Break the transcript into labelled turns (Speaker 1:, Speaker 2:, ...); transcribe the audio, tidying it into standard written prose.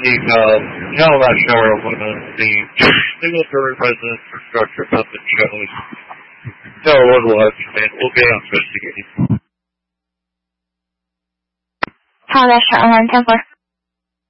Speaker 1: How about shower when the single-story residence or structure something shows no local estimate will be investigated.
Speaker 2: 好的，稍等会儿。